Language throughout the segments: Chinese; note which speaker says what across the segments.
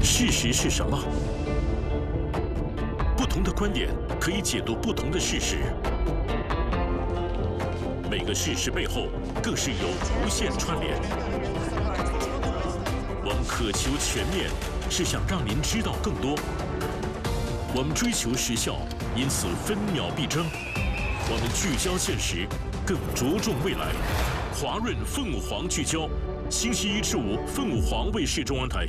Speaker 1: 事实是什么？不同的观点可以解读不同的事实。每个事实背后更是有无限串联。我们渴求全面，是想让您知道更多。我们追求时效，因此分秒必争。我们聚焦现实，更着重未来。华润凤凰聚焦，星期1至5，凤凰卫视中文台。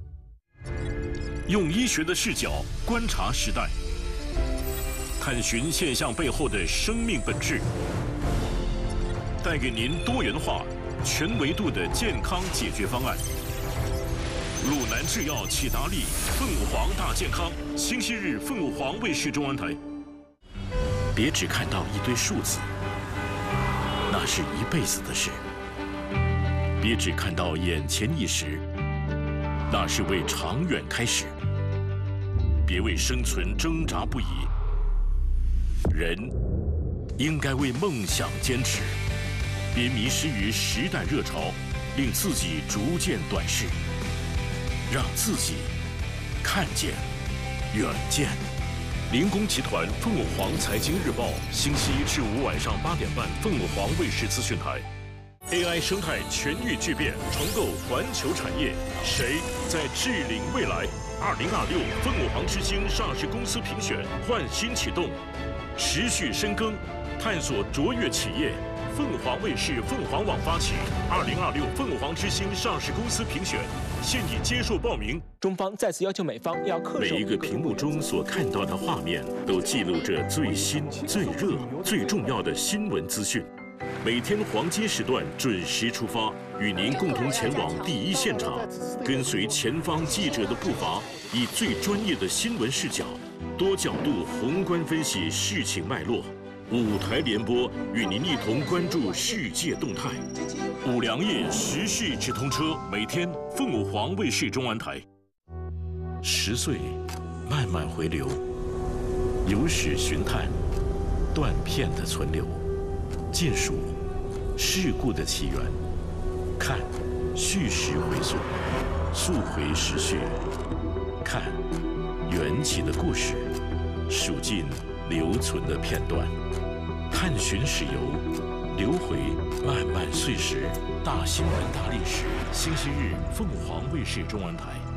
Speaker 1: 用医学的视角观察时代，探寻现象背后的生命本质，带给您多元化、全维度的健康解决方案。鲁南制药启达利凤凰大健康，星期日凤凰卫视中文台。别只看到一堆数字，那是一辈子的事；别只看到眼前一时，那是为长远开始。别为生存挣扎不已，人应该为梦想坚持。别迷失于时代热潮，令自己逐渐短视，让自己看见远见。灵工集团凤凰财经日报，星期1至5晚上8点半，凤凰卫视资讯台。AI 生态全域巨变，重构环球产业，谁在治领未来？2026凤凰之星上市公司评选焕新启动，持续深耕，探索卓越企业。凤凰卫视凤凰网发起2026凤凰之星上市公司评选，现已接受报名。
Speaker 2: 中方再次要求美方要恪守。
Speaker 1: 每一个屏幕中所看到的画面，都记录着最新、最热、最重要的新闻资讯。每天黄金时段准时出发，与您共同前往第一现场，跟随前方记者的步伐，以最专业的新闻视角，多角度宏观分析事情脉络。5台联播，与您一同关注世界动态。5粮液时事直通车，每天凤凰卫视中文台。10岁，慢慢回流，有史寻探，断片的存留，尽数事故的起源，看叙事回溯，溯回时序，看缘起的故事，数尽留存的片段，探寻史游，流回漫漫岁时，大新闻大历史。星期日凤凰卫视中文台。